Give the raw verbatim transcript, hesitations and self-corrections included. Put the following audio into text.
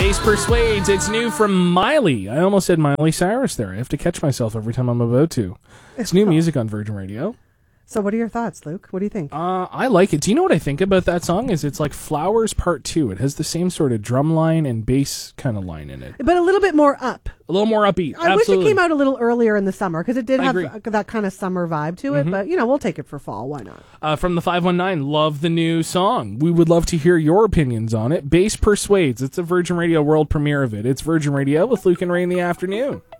Bass Persuades. It's new from Miley. I almost said Miley Cyrus there. I have to catch myself every time I'm about to. It's new music on Virgin Radio. So what are your thoughts, Luke? What do you think? Uh, I like it. Do you know what I think about that song? Is it's like Flowers Part two. It has the same sort of drum line and bass kind of line in it. But a little bit more up. A little more upbeat. I Absolutely. wish it came out a little earlier in the summer because it did I have agree. that kind of summer vibe to it. Mm-hmm. But, you know, we'll take it for fall. Why not? Uh, from the five one nine, love the new song. We would love to hear your opinions on it. Bass Persuades. It's a Virgin Radio world premiere of it. It's Virgin Radio with Luke and Ray in the afternoon.